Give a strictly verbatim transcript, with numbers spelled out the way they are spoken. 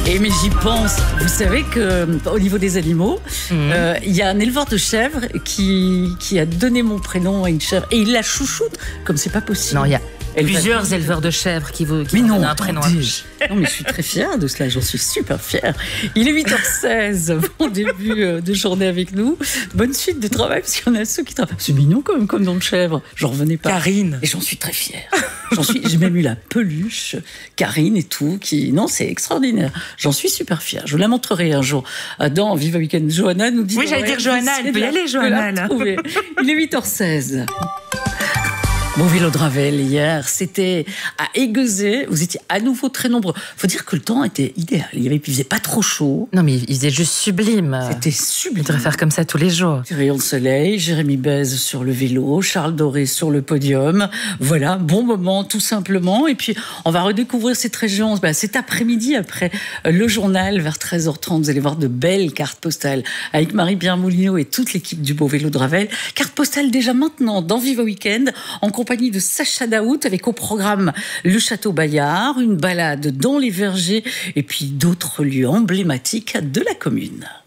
Et mais j'y pense. Vous savez qu'au niveau des animaux, il mmh. euh, y a un éleveur de chèvres qui, qui a donné mon prénom à une chèvre. Et il la chouchoute comme c'est pas possible. Non, il y a Elle plusieurs va... éleveurs de chèvres qui vous qui mais non, un prénom. Non, mais je suis très fière de cela. J'en suis super fière. Il est huit heures seize. Bon début de journée avec nous. Bonne suite de travail, parce qu'il y en a ceux qui travaillent. C'est mignon quand même, comme nom de chèvre. J'en revenais pas. Karine. Et j'en suis très fière. J'en suis, j'ai même eu la peluche, Karine et tout, qui, non, c'est extraordinaire. J'en suis super fière. Je vous la montrerai un jour. Dans Viva Weekend, Johanna nous dit. Oui, j'allais dire Johanna, elle peut y aller, Johanna. Il est huit heures seize. Mon vélo de Ravel hier, c'était à Aiguezé. Vous étiez à nouveau très nombreux. Faut dire que le temps était idéal. Il y avait, il faisait pas trop chaud. Non, mais il faisait juste sublime. C'était sublime. Il devrait faire comme ça tous les jours. Rayon de soleil, Jérémy Bèze sur le vélo, Charles Doré sur le podium. Voilà, bon moment tout simplement. Et puis, on va redécouvrir cette région bah, cet après-midi après le journal vers treize heures trente. Vous allez voir de belles cartes postales avec Marie-Pierre Moulineau et toute l'équipe du Beau Vélo de Ravel. Cartes postales déjà maintenant dans Viva Weekend en compagnie de Sacha Daout avec au programme le Château Bayard, une balade dans les vergers et puis d'autres lieux emblématiques de la commune.